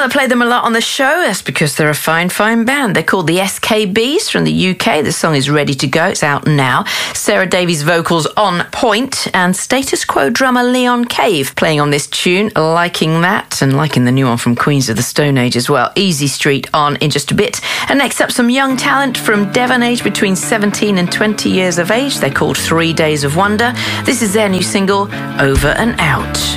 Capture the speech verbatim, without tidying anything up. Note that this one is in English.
I play them a lot on the show. That's because they're a fine, fine band. They're called the S K Bs from the U K. The song is ready to go. It's out now. Sarah Davies' vocals on point, and Status Quo drummer Leon Cave playing on this tune. Liking that, and liking the new one from Queens of the Stone Age as well. Easy Street on in just a bit. And next up, some young talent from Devon, aged between seventeen and twenty years of age. They're called Three Days of Wonder. This is their new single, Over and Out.